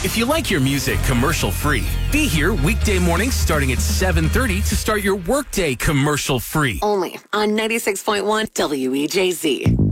If you like your music commercial-free, be here weekday mornings starting at 7:30 to start your workday commercial-free. Only on 96.1 WEJZ.